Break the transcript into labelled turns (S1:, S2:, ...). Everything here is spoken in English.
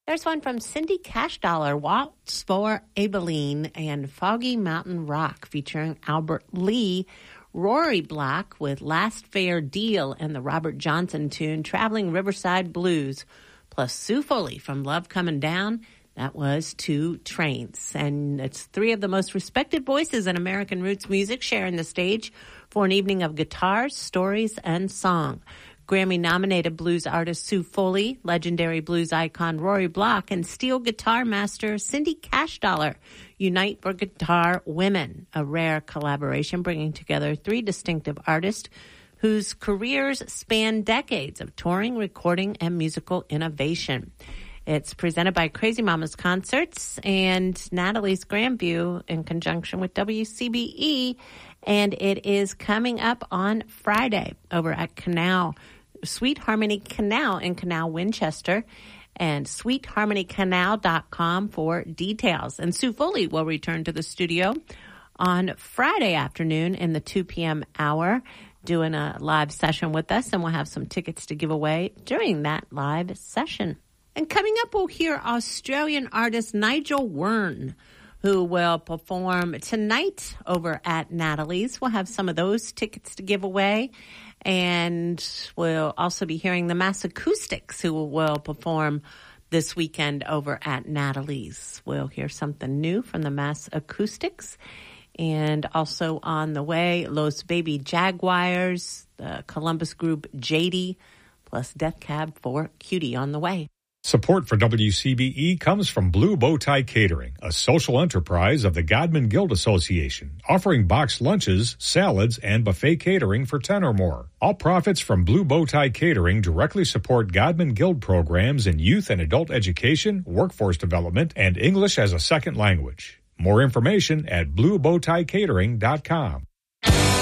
S1: There's one from Cindy Cashdollar, Waltz for Abilene, and Foggy Mountain Rock, featuring Albert Lee. Rory Block with Last Fair Deal and the Robert Johnson tune, Traveling Riverside Blues, plus Sue Foley from Love Coming Down. That was 2 Trains. And it's 3 of the most respected voices in American roots music sharing the stage for an evening of guitars, stories, and song. Grammy-nominated blues artist Sue Foley, legendary blues icon Rory Block, and steel guitar master Cindy Cashdollar unite for Guitar Women, a rare collaboration bringing together 3 distinctive artists whose careers span decades of touring, recording, and musical innovation. It's presented by Crazy Mamas Concerts and Natalie's Grandview in conjunction with WCBE, and it is coming up on Friday over at Sweet Harmony Canal in Canal, Winchester, and sweetharmonycanal.com for details. And Sue Foley will return to the studio on Friday afternoon in the 2 p.m. hour, doing a live session with us, and we'll have some tickets to give away during that live session. And coming up, we'll hear Australian artist Nigel Wern, who will perform tonight over at Natalie's. We'll have some of those tickets to give away. And we'll also be hearing the Mass Acoustics, who will perform this weekend over at Natalie's. We'll hear something new from the Mass Acoustics. And also on the way, Los Baby Jaguars, the Columbus group JD, plus Death Cab for Cutie on the way.
S2: Support for WCBE comes from Blue Bow Tie Catering, a social enterprise of the Godman Guild Association, offering boxed lunches, salads, and buffet catering for 10 or more. All profits from Blue Bow Tie Catering directly support Godman Guild programs in youth and adult education, workforce development, and English as a second language. More information at bluebowtiecatering.com.